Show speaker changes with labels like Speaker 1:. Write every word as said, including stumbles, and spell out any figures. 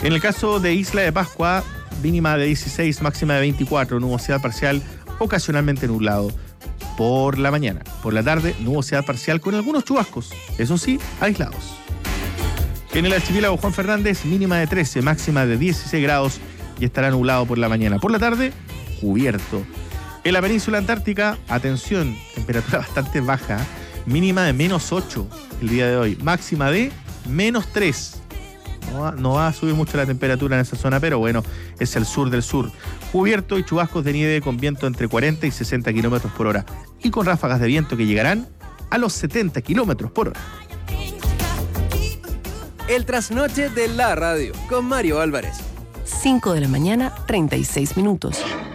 Speaker 1: En el caso de Isla de Pascua, mínima de dieciséis, máxima de veinticuatro, nubosidad parcial, ocasionalmente nublado. Por la mañana. Por la tarde, nubosidad parcial con algunos chubascos, eso sí, aislados. En el archipiélago Juan Fernández, mínima de trece, máxima de dieciséis grados y estará nublado por la mañana. Por la tarde, cubierto. En la península antártica, atención, temperatura bastante baja, mínima de menos ocho el día de hoy, máxima de menos tres. No va, no va a subir mucho la temperatura en esa zona, pero bueno, es el sur del sur. Cubierto y chubascos de nieve con viento entre cuarenta y sesenta kilómetros por hora y con ráfagas de viento que llegarán a los setenta kilómetros por hora.
Speaker 2: El trasnoche de la radio con Mario Álvarez.
Speaker 3: cinco de la mañana, treinta y seis minutos.